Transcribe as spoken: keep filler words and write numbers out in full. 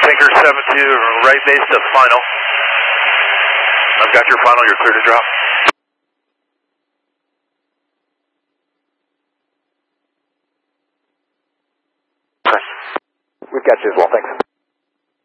Tinker seven two, right base to final. I've got your final, you're clear to drop. We've got you as well, thanks.